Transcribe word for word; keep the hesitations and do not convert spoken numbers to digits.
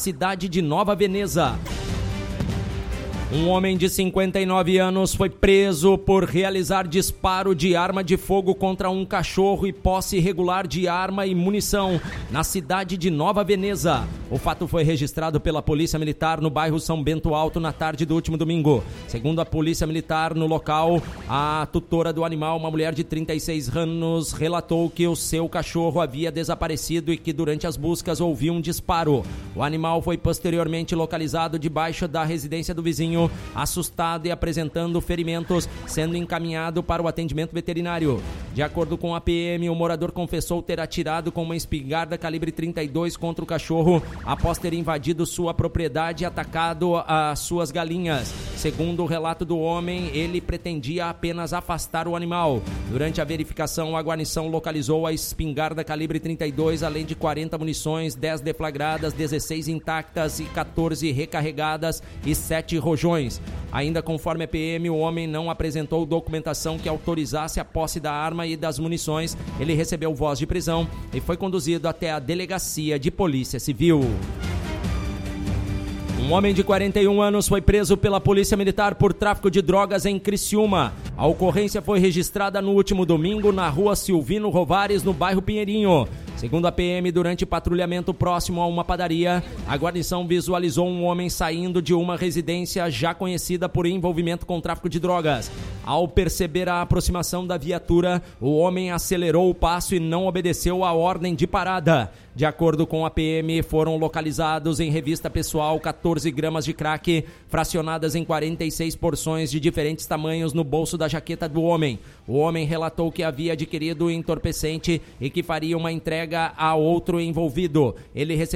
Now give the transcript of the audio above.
cidade de Nova Veneza. Um homem de cinquenta e nove anos foi preso por realizar disparo de arma de fogo contra um cachorro e posse irregular de arma e munição na cidade de Nova Veneza. O fato foi registrado pela Polícia Militar no bairro São Bento Alto na tarde do último domingo. Segundo a Polícia Militar, no local, a tutora do animal, uma mulher de trinta e seis anos, relatou que o seu cachorro havia desaparecido e que durante as buscas ouviu um disparo. O animal foi posteriormente localizado debaixo da residência do vizinho, assustado e apresentando ferimentos, sendo encaminhado para o atendimento veterinário. De acordo com a P M, o morador confessou ter atirado com uma espingarda calibre trinta e dois contra o cachorro após ter invadido sua propriedade e atacado as suas galinhas. Segundo o relato do homem, ele pretendia apenas afastar o animal. Durante a verificação, a guarnição localizou a espingarda calibre trinta e dois, além de quarenta munições, dez deflagradas, dezesseis intactas e quatorze recarregadas e sete rojões. Ainda conforme a P M, o homem não apresentou documentação que autorizasse a posse da arma e das munições. Ele recebeu voz de prisão e foi conduzido até a delegacia de Polícia Civil. Um homem de quarenta e um anos foi preso pela Polícia Militar por tráfico de drogas em Criciúma. A ocorrência foi registrada no último domingo na rua Silvino Rovares, no bairro Pinheirinho. Segundo a P M, durante patrulhamento próximo a uma padaria, a guarnição visualizou um homem saindo de uma residência já conhecida por envolvimento com tráfico de drogas. Ao perceber a aproximação da viatura, o homem acelerou o passo e não obedeceu à ordem de parada. De acordo com a P M, foram localizados em revista pessoal quatorze gramas de crack, fracionadas em quarenta e seis porções de diferentes tamanhos no bolso da jaqueta do homem. O homem relatou que havia adquirido entorpecente e que faria uma entrega a outro envolvido. Ele recebeu